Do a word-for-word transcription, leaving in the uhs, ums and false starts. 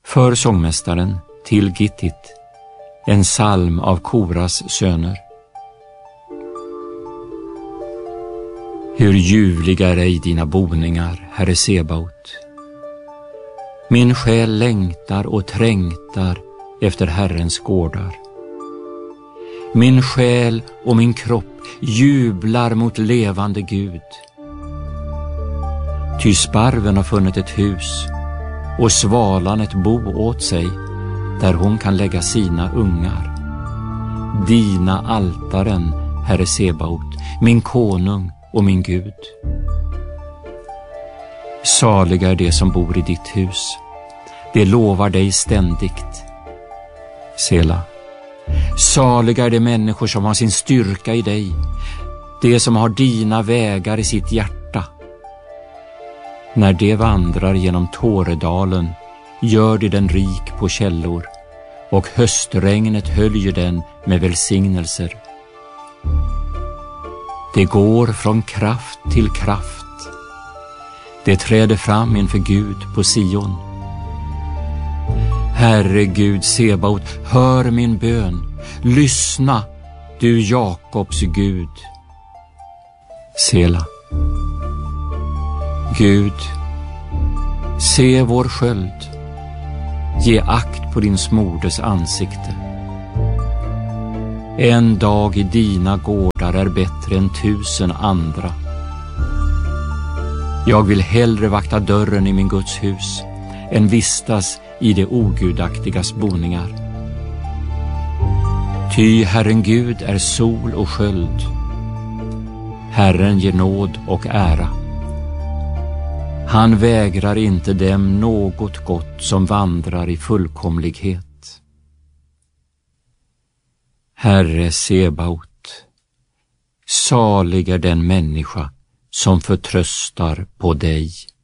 För sångmästaren till Gittit, en psalm av Koras söner. Hur ljuvliga är ej dina boningar, Herre Sebaot. Min själ längtar och trängtar efter Herrens gårdar. Min själ och min kropp jublar mot levande Gud. Ty sparven har funnit ett hus och svalan ett bo åt sig, där hon kan lägga sina ungar. Dina altaren, Herre Sebaot, min konung och min Gud. Saliga är de som bor i ditt hus. Det lovar dig ständigt. Sela. Saliga är de människor som har sin styrka i dig, de som har dina vägar i sitt hjärta. När de vandrar genom Tåredalen gör de den rik på källor, och höstregnet höljer den med välsignelser. Det går från kraft till kraft. Det träder fram inför Gud på Sion. Herre Gud Sebaot, hör min bön. Lyssna, du Jakobs Gud. Sela. Gud, se vår sköld. Ge akt på din smordes ansikte. En dag i dina gårdar är bättre än tusen andra. Jag vill hellre vakta dörren i min Guds hus än vistas i det ogudaktigas boningar. Ty Herren Gud är sol och sköld. Herren ger nåd och ära. Han vägrar inte dem något gott som vandrar i fullkomlighet. Herre Sebaot, salig är den människa som förtröstar på dig.